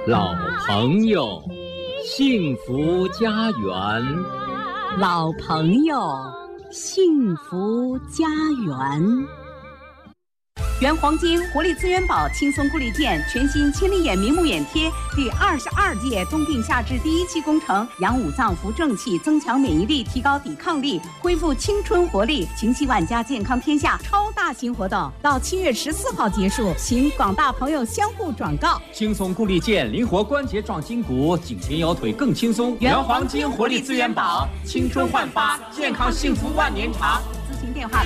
老朋友，幸福家园。 老朋友，幸福家园。原黄金活力资源宝轻松固力健全新千里眼明目眼贴第22届冬病夏治第1期工程，养五脏扶正气，增强免疫力，提高抵抗力，恢复青春活力，情系万家，健康天下超大型活动到7月14号结束，请广大朋友相互转告。 轻松固力健，灵活关节壮筋骨，颈前腰腿更轻松。 原黄金活力资源宝，青春焕发，健康幸福万年长。咨询电话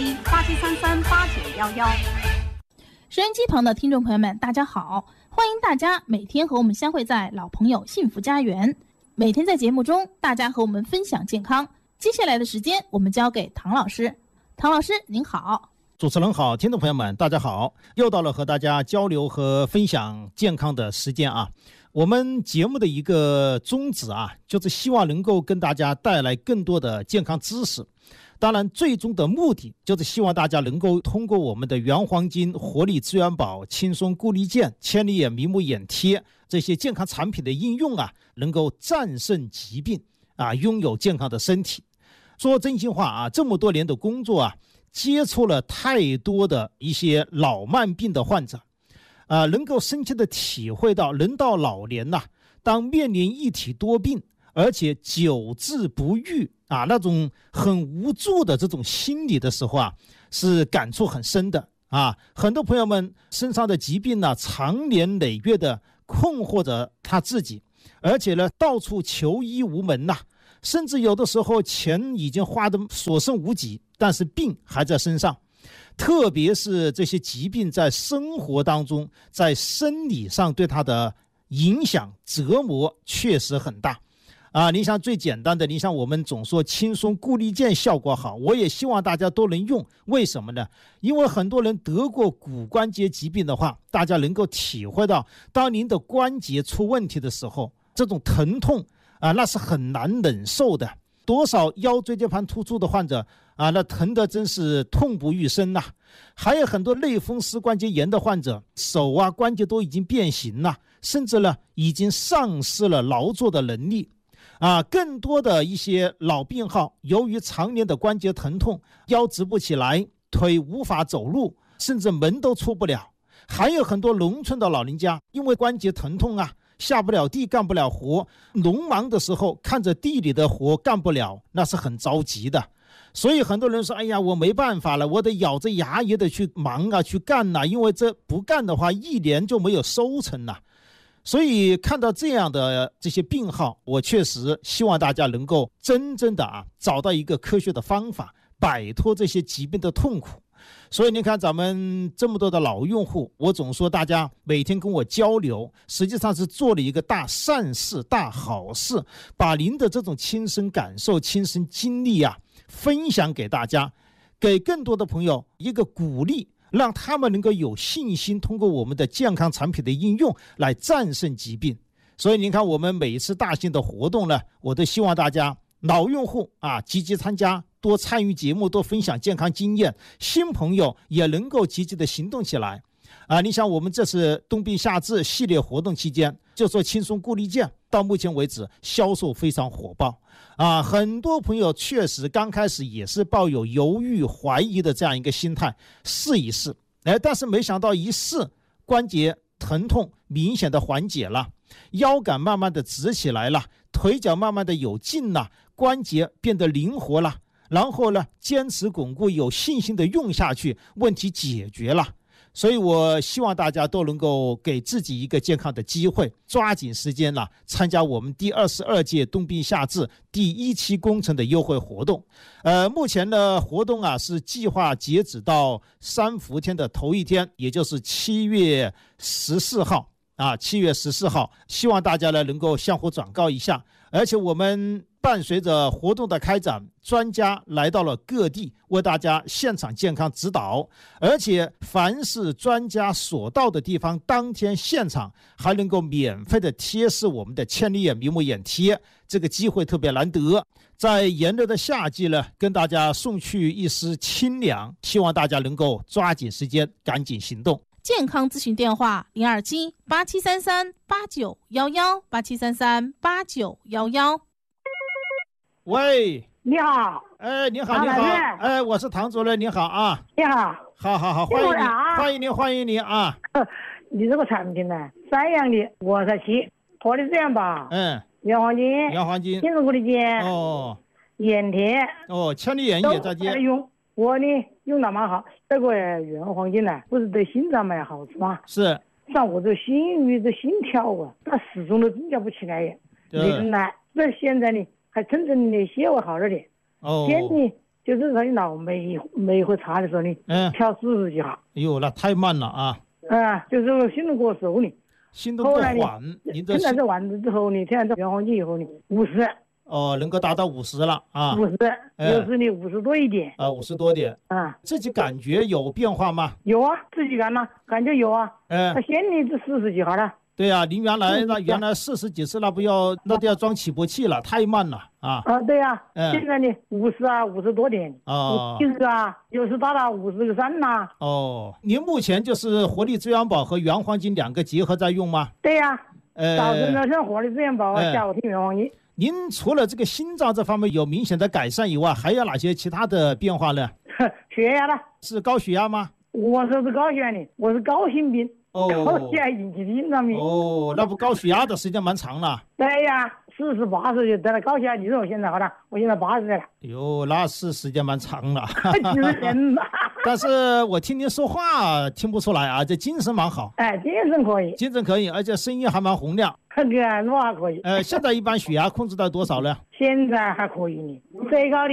027-8733-8911。 收音机旁的听众朋友们，大家好，欢迎大家每天和我们相会在老朋友幸福家园。每天在节目中，大家和我们分享健康。接下来的时间，我们交给唐老师。唐老师，您好。 主持人好，听众朋友们，大家好，又到了和大家交流和分享健康的时间啊。我们节目的一个宗旨啊，就是希望能够跟大家带来更多的健康知识。当然最终的目的就是希望大家能够通过我们的原黄金活力资源宝、轻松固力健、千里眼明目眼贴这些健康产品的应用啊，能够战胜疾病啊，拥有健康的身体。说真心话啊，这么多年的工作啊，接触了太多的一些老慢病的患者能够深切的体会到人到老年呐，当面临一体多病而且久治不愈啊，那种很无助的这种心理的时候啊，是感触很深的啊。很多朋友们身上的疾病呢，长年累月的困惑着他自己，而且呢，到处求医无门呐，甚至有的时候钱已经花得所剩无几，但是病还在身上。特别是这些疾病在生活当中，在生理上对他的影响折磨确实很大。你像最简单的，你像我们总说轻松固力健效果好，我也希望大家都能用。为什么呢？因为很多人得过骨关节疾病的话，大家能够体会到，当您的关节出问题的时候，这种疼痛那是很难忍受的。多少腰椎间盘突出的患者那疼得真是痛不欲生呐。还有很多类风湿关节炎的患者，手关节都已经变形了，甚至呢已经丧失了劳作的能力。更多的一些老病号，由于常年的关节疼痛，腰直不起来，腿无法走路，甚至门都出不了。还有很多农村的老人家，因为关节疼痛下不了地，干不了活，农忙的时候看着地里的活干不了，那是很着急的。所以很多人说，哎呀，我没办法了，我得咬着牙也得去忙去干因为这不干的话，1年就没有收成了。所以看到这样的这些病号，我确实希望大家能够真正的找到一个科学的方法，摆脱这些疾病的痛苦。所以你看咱们这么多的老用户，我总说大家每天跟我交流，实际上是做了一个大善事、大好事，把您的这种亲身感受、亲身经历分享给大家，给更多的朋友一个鼓励，让他们能够有信心通过我们的健康产品的应用来战胜疾病。所以您看我们每一次大型的活动呢，我都希望大家老用户积极参加，多参与节目，多分享健康经验，新朋友也能够积极的行动起来你想我们这次冬病夏治系列活动期间，就说轻松固力健，到目前为止销售非常火爆很多朋友确实刚开始也是抱有犹豫怀疑的这样一个心态，试一试但是没想到一试，关节疼痛明显的缓解了，腰杆慢慢的直起来了，腿脚慢慢的有劲了，关节变得灵活了，然后呢坚持巩固，有信心的用下去，问题解决了。所以我希望大家都能够给自己一个健康的机会，抓紧时间参加我们第22届冬病夏治第1期工程的优惠活动。目前的活动是计划截止到3伏天的头一天，也就是7月14号7月14号，希望大家呢能够相互转告一下。而且我们伴随着活动的开展，专家来到了各地为大家现场健康指导，而且凡是专家所到的地方，当天现场还能够免费的贴示我们的千里眼明目眼贴，这个机会特别难得。在炎热的夏季呢，跟大家送去一丝清凉，希望大家能够抓紧时间，赶紧行动。 健康咨询电话027-8733-8911，8733-8911。 喂， 你好， 哎，你好，你好，哎，我是唐主任，你好啊。 你好， 好，欢迎你，欢迎你啊。 你这个产品呢，三样的我在吃，活力滋养宝，原黄金，青松谷里健，眼贴， 千里眼也在接。 用我呢用的蛮好，这个原黄金呢，不是对心脏蛮好处吗？ 是。 像我这心率的心跳啊，它始终都增加不起来耶。原来这现在呢，还真正的些微好了点。先呢，就是说你脑每回查的时候呢，跳40几下。 哎呦，那太慢了啊。 就是心动过熟呢， 心动过缓。 现在这丸子之后呢，现在这原黄金以后呢，50。 能够达到50了啊。 50，有时呢50多一点。 50多点。自己感觉有变化吗？ 有啊，自己感觉有啊。他先呢这40几下了。 对呀，您原来40几次，那都要装起搏器了，太慢了啊。 对呀。现在呢50啊，50多点。50啊，有时达到53呐。 您目前就是活力滋养宝和原黄金2个结合在用吗？ 对呀。早晨呢是活力滋养宝，下午听原黄金。 您除了这个心脏这方面有明显的改善以外，还有哪些其他的变化呢？ 血压呢？ 是高血压吗？ 我说是高血压呢，我是高心病。高血压引起的心脏病。 那不高血压的时间蛮长了。 对呀，40、80就得了高血压。你说我现在好了，我现在80了。 哟，那是时间蛮长了。 人嘛。 但是我听您说话听不出来啊，这精神蛮好。 精神可以， 而且声音还蛮洪亮。 那还可以。 现在一般血压控制到多少呢？ 现在还可以呢，最高的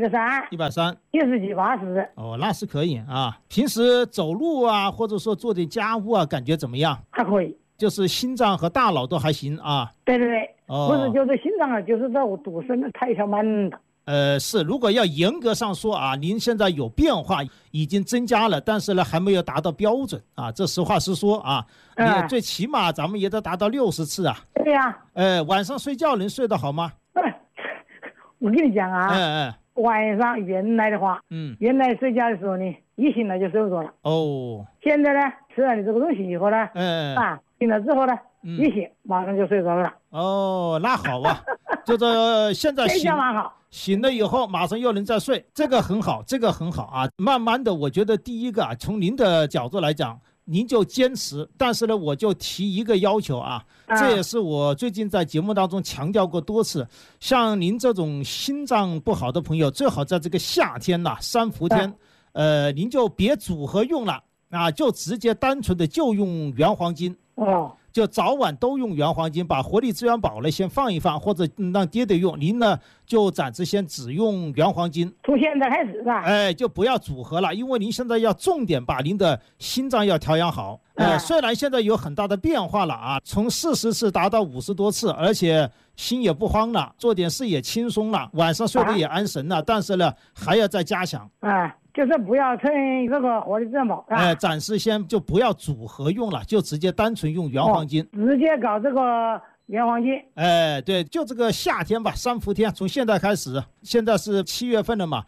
130，70几80。 那是可以啊。平时走路啊，或者说做点家务啊，感觉怎么样？ 还可以。 就是心脏和大脑都还行啊。 对。不是，就是心脏啊，就是在我堵塞的太慢的。 是，如果要严格上说啊，您现在有变化，已经增加了，但是呢还没有达到标准啊，这实话实说啊。你最起码咱们也得达到60次啊。 对呀。 晚上睡觉能睡得好吗？ 我跟你讲啊。晚上原来的话，原来睡觉的时候呢，一醒来就睡不着了。现在呢，吃了你这个东西以后呢，醒了之后呢，一醒马上就睡着了。 那好啊，就是现在醒了以后马上又能再睡，这个很好啊。慢慢的，我觉得第一个啊，从您的角度来讲，您就坚持，但是呢，我就提一个要求啊，这也是我最近在节目当中强调过多次，像您这种心脏不好的朋友，最好在这个夏天呐，3伏天，您就别组合用了啊，就直接单纯的就用原黄金。就早晚都用原黄金，把活力滋养宝呢先放一放，或者让爹爹用，您呢就暂时先只用原黄金。 从现在开始是吧？ 就不要组合了，因为您现在要重点把您的心脏要调养好。虽然现在有很大的变化了啊，从40次达到50多次，而且心也不慌了，做点事也轻松了，晚上睡得也安神了，但是呢还要再加强。 就是不要趁这个活力滋养宝。 暂时先就不要组合用了，就直接单纯用原黄金。 直接搞这个原黄金。 对，就这个夏天吧，3伏天，从现在开始，现在是7月份了嘛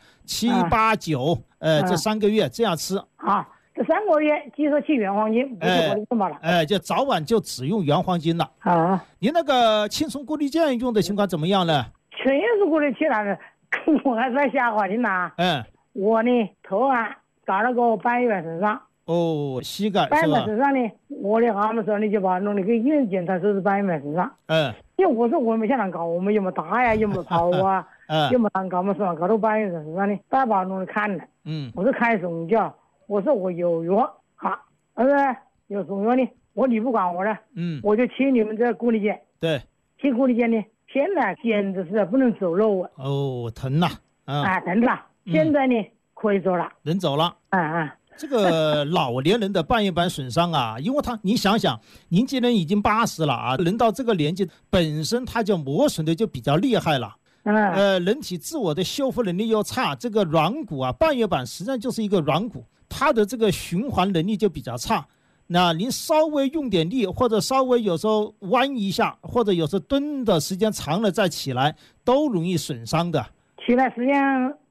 ，7、8、9，这3个月这样吃。 这3个月记住吃原黄金，不是活力滋养宝了。 就早晚就只用原黄金了。您那个青松固力健用的情况怎么样呢？ 青松固力起来了，我还在下滑听呐。我呢头搞了个半月身上。 膝盖半月身上呢，我的俺们说你就把弄的给医院检查说是半月身上。因为我说我们现在搞，我们有没有打呀，有没有跑啊，有没有搞嘛，说搞到半月身上呢，大家把弄的看了。我说开送教，我说我有药有送药呢，你不管我了。我就吃你们这固力健。 对， 吃固力健呢，现在简直是不能走路啊。 疼了。 疼了。现在呢可以走了， 能走了。这个老年人的半月板损伤啊，因为你想想，您既然已经80了啊，人到这个年纪，本身它就磨损的就比较厉害了。人体自我的修复能力又差，这个软骨啊，半月板实际上就是一个软骨，它的这个循环能力就比较差。那您稍微用点力，或者稍微有时候弯一下，或者有时候蹲的时间长了再起来，都容易损伤的。 起来时间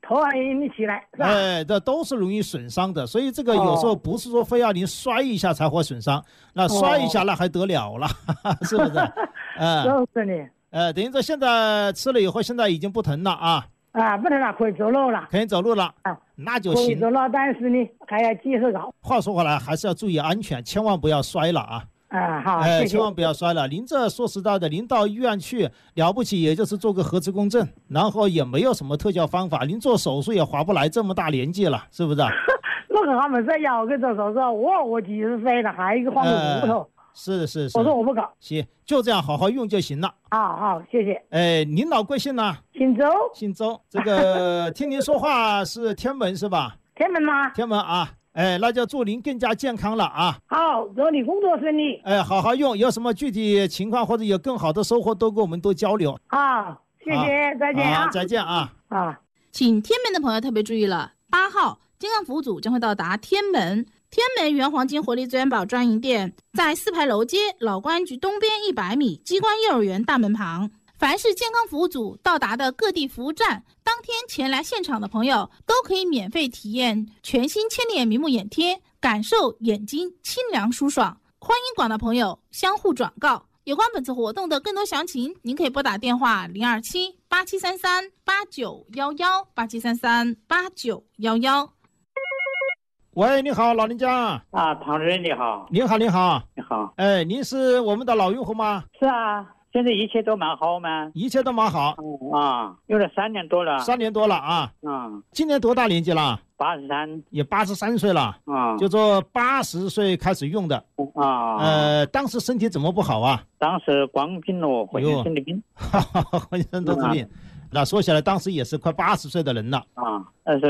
突然你起来，是吧？ 哎，这都是容易损伤的，所以这个有时候不是说非要您摔一下才会损伤，那摔一下那还得了了，是不是？ 就是的。 等于说现在吃了以后，现在已经不疼了啊。 不疼了，可以走路了。 可以走路了那就行。 可以走了，但是呢还要及时搞。 话说回来，还是要注意安全，千万不要摔了啊。 好，谢谢。 千万不要摔了。您这说实在的，您到医院去了不起，也就是做个核磁共振，然后也没有什么特效方法，您做手术也划不来，这么大年纪了，是不是？ 我跟他们说要给做手术，我几十岁了，还有一个换个骨头。 是。 我说我不搞。 行，就这样好好用就行了。 好，谢谢。 您老贵姓呢？ 姓周。 姓周，这个听您说话是天门是吧？ 天门吗？ 天门啊。那就祝您更加健康了啊！ 好，祝你工作顺利。 好好用，有什么具体情况或者有更好的收获，都跟我们多交流。 好，谢谢，再见啊！ 再见啊！ 请天门的朋友特别注意了，8号健康服务组将会到达天门原黄金活力资源宝专营店，在4牌楼街老公安局东边100米机关幼儿园大门旁。凡是健康服务组到达的各地服务站，当天前来现场的朋友都可以免费体验全新千里眼明目眼贴，感受眼睛清凉舒爽。欢迎广大朋友相互转告。有关本次活动的更多详情，您可以拨打电话027-8733-8911 8733-8911。 喂，你好，老人家。 唐主任你好。 你好。 你好。 您是我们的老用户吗？ 是啊。现在一切都蛮好吗？ 一切都蛮好。 用了3年多了。 3年多了啊。今年多大年纪了 ？83。 也83岁了。就说80岁开始用的。当时身体怎么不好啊？ 当时光病了，浑身生的病。 浑身都是病。那说起来，当时也是快80岁的人了。